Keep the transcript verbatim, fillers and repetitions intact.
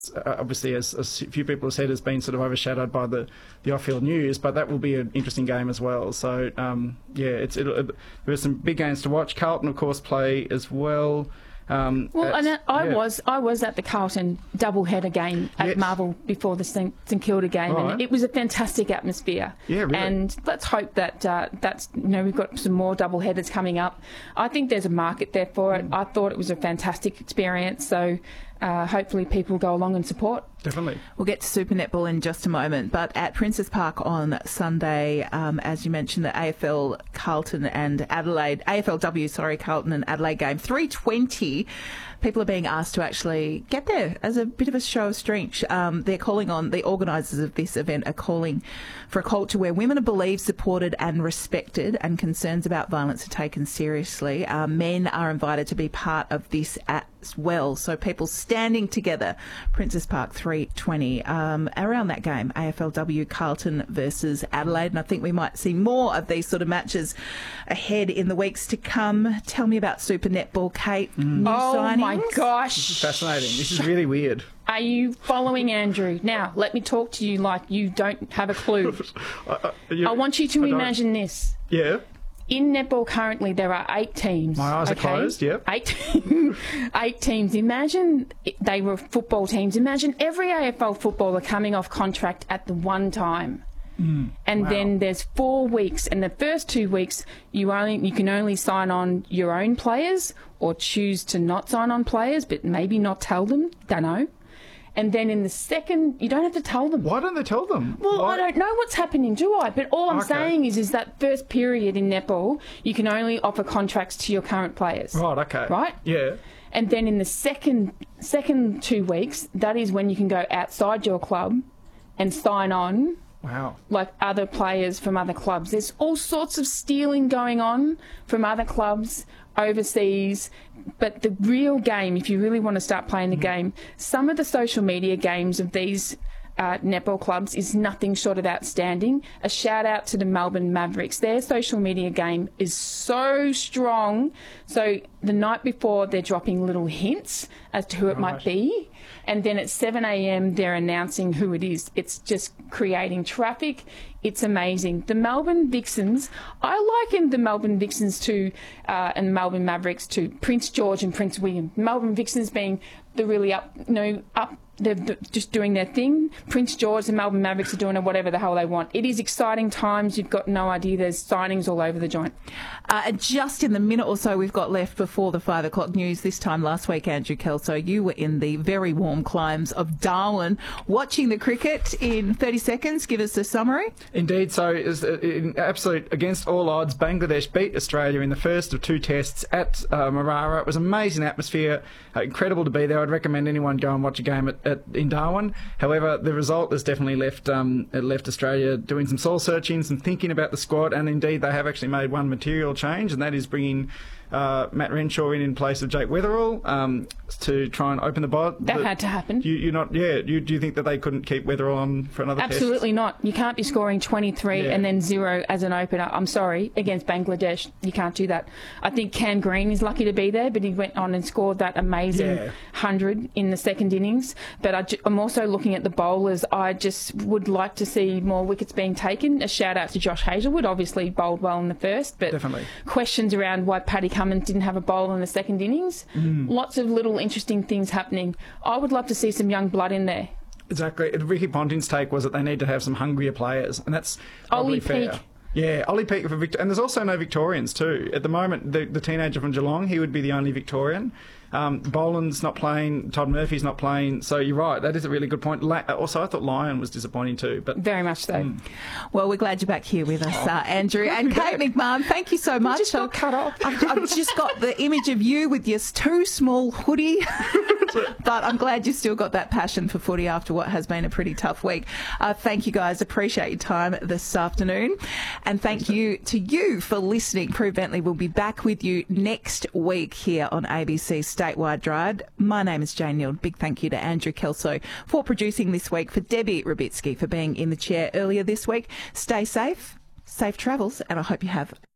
Uh, obviously, as, as a few people have said, has been sort of overshadowed by the, the off-field news, but that will be an interesting game as well. So, um, yeah, it's it'll, it, there's some big games to watch. Carlton, of course, play as well. Um, well, at, and I yeah. was I was at the Carlton double-header game at yes. Marvel before the St Kilda game, right. and it was a fantastic atmosphere. Yeah, really. And let's hope that uh, that's you know we've got some more double-headers coming up. I think there's a market there for it. I thought it was a fantastic experience, so uh, hopefully people go along and support. Definitely. We'll get to Super Netball in just a moment, but at Princes Park on Sunday, um, as you mentioned, the A F L Carlton and Adelaide, A F L W, sorry, Carlton and Adelaide game, three twenty. People are being asked to actually get there as a bit of a show of strength. Um, they're calling on, the organisers of this event are calling for a culture where women are believed, supported and respected, and concerns about violence are taken seriously. Uh, men are invited to be part of this as well. So people standing together, Princes Park three twenty. Um, around that game, A F L W Carlton versus Adelaide, and I think we might see more of these sort of matches ahead in the weeks to come. Tell me about Super Netball, Kate. Mm. New oh signings? my gosh. This is fascinating. This is really weird. Are you following Andrew? Now, let me talk to you like you don't have a clue. uh, uh, you, I want you to imagine this. Yeah. In netball currently, there are eight teams. My eyes okay? are closed, yep. Eight, eight teams. Imagine they were football teams. Imagine every A F L footballer coming off contract at the one time. Mm, and wow. then there's four weeks. And the first two weeks, you only you can only sign on your own players or choose to not sign on players, but maybe not tell them. Don't know. And then in the second, you don't have to tell them. Why don't they tell them? Well, Why? I don't know what's happening, do I? But all I'm Okay. saying is, is that first period in netball, you can only offer contracts to your current players. Right, okay. Right? Yeah. And then in the second second two weeks, that is when you can go outside your club and sign on Wow. like other players from other clubs. There's all sorts of stealing going on from other clubs overseas, but the real game, if you really want to start playing the game, some of the social media games of these uh, netball clubs is nothing short of outstanding. A shout out to the Melbourne Mavericks. Their social media game is so strong. So the night before, they're dropping little hints as to who it might be. And then at seven a m, they're announcing who it is. It's just creating traffic. It's amazing. The Melbourne Vixens, I liken the Melbourne Vixens to, uh, and Melbourne Mavericks to Prince George and Prince William. Melbourne Vixens being the really up, you know, up, they're just doing their thing. Prince George and Melbourne Mavericks are doing whatever the hell they want. It is exciting times. You've got no idea. There's signings all over the joint. Uh, just in the minute or so we've got left before the five o'clock news, this time last week, Andrew Kelso, you were in the very warm climes of Darwin watching the cricket. In thirty seconds, give us a summary. Indeed, so is in absolute against all odds, Bangladesh beat Australia in the first of two tests at uh, Marara. It was an amazing atmosphere, uh, incredible to be there. I'd recommend anyone go and watch a game at, at in Darwin. However, the result has definitely left um, it left Australia doing some soul searching, some thinking about the squad, and indeed they have actually made one material change, and that is bringing Uh, Matt Renshaw in in place of Jake Weatherall um, to try and open the bod. That the, had to happen. You, you're not, yeah. You, do you think that they couldn't keep Weatherall on for another test? Absolutely not. You can't be scoring twenty-three Yeah. and then zero as an opener. I'm sorry, against Bangladesh, you can't do that. I think Cam Green is lucky to be there, but he went on and scored that amazing Yeah. one hundred in the second innings. But I ju- I'm also looking at the bowlers. I just would like to see more wickets being taken. A shout out to Josh Hazlewood, obviously bowled well in the first, but Definitely. questions around why Paddy Cummins didn't have a bowl in the second innings. Mm. Lots of little interesting things happening. I would love to see some young blood in there. Exactly. Ricky Ponting's take was that they need to have some hungrier players, and that's probably Ollie fair. Peake. Yeah, Ollie Peake for Victor, and there's also no Victorians too. At the moment, the, the teenager from Geelong, he would be the only Victorian. Um, Boland's not playing, Todd Murphy's not playing, so you're right, that is a really good point. La- also, I thought Lyon was disappointing too. But Very much so. Mm. Well, we're glad you're back here with us, uh, Andrew. And Kate McMahon, thank you so much. just got cut off. I've, I've just got the image of you with your too small hoodie. But I'm glad you've still got that passion for footy after what has been a pretty tough week. Uh, thank you, guys. Appreciate your time this afternoon. And thank you to you for listening. Prue Bentley will be back with you next week here on A B C Statewide Drive. My name is Jane Nield. Big thank you to Andrew Kelso for producing this week, for Debbie Rabitsky for being in the chair earlier this week. Stay safe, safe travels, and I hope you have